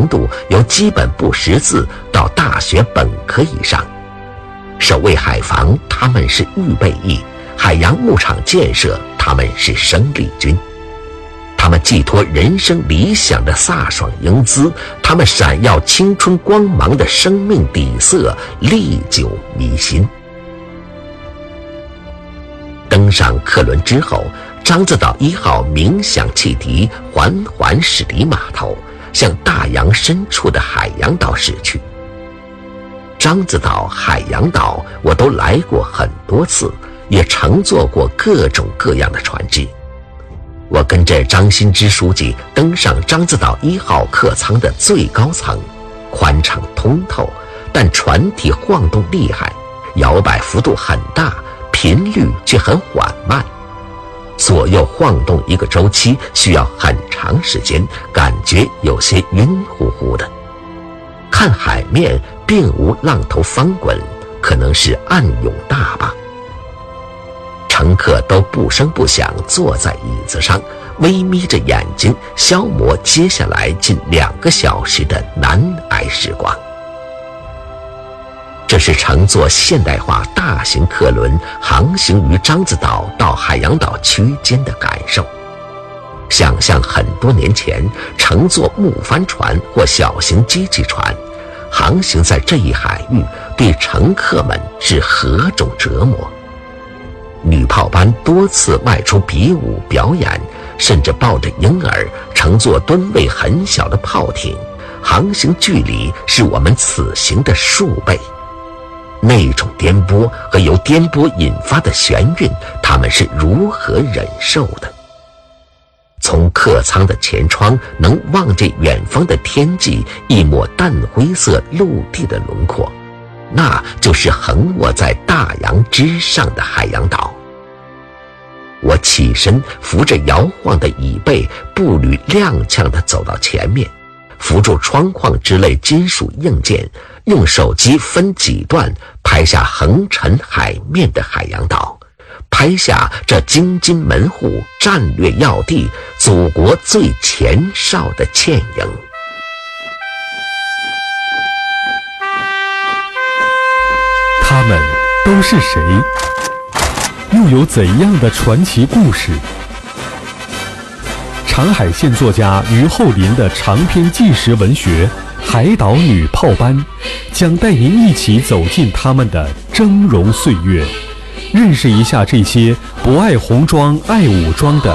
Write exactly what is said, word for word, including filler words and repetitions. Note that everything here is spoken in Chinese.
程度由基本不识字到大学本科以上。守卫海防，他们是预备役；海洋牧场建设，他们是生力军。他们寄托人生理想的飒爽英姿，他们闪耀青春光芒的生命底色历久弥新。登上客轮之后，獐子岛一号鸣响汽笛，缓缓驶离码头，向大洋深处的海洋岛驶去。獐子岛、海洋岛我都来过很多次，也乘坐过各种各样的船只。我跟着张新之书记登上獐子岛一号客舱的最高层，宽敞通透，但船体晃动厉害，摇摆幅度很大，频率却很缓慢。左右晃动一个周期需要很长时间，感觉有些晕乎乎的。看海面并无浪头翻滚，可能是暗涌大吧。乘客都不声不响坐在椅子上，微眯着眼睛消磨接下来近两个小时的难挨时光。这是乘坐现代化大型客轮航行于獐子岛到海洋岛区间的感受。想象很多年前乘坐木帆船或小型机器船，航行在这一海域，对乘客们是何种折磨。女炮班多次外出比武表演，甚至抱着婴儿乘坐吨位很小的炮艇，航行距离是我们此行的数倍。那种颠簸和由颠簸引发的眩晕，他们是如何忍受的？从客舱的前窗能望见远方的天际一抹淡灰色陆地的轮廓，那就是横卧在大洋之上的海洋岛。我起身扶着摇晃的椅背，步履踉跄地走到前面，扶住窗框之类金属硬件，用手机分几段拍下横陈海面的海洋岛，拍下这京津门户战略要地，祖国最前哨的倩影。 他们都是谁？又有怎样的传奇故事？长海县作家于厚林的长篇纪实文学《海岛女炮班》将带您一起走进他们的峥嵘岁月，认识一下这些不爱红装爱武装的